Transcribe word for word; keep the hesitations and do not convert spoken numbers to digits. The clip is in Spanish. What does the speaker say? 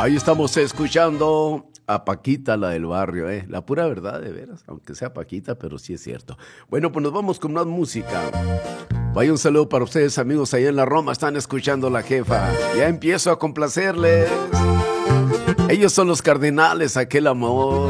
Ahí estamos escuchando a Paquita, la del barrio, ¿eh? La pura verdad, de veras, aunque sea Paquita, pero sí es cierto. Bueno, pues nos vamos con más música. Vaya un saludo para ustedes, amigos, allá en la Roma, están escuchando La Jefa. Ya empiezo a complacerles. Ellos son los Cardenales, aquel amor.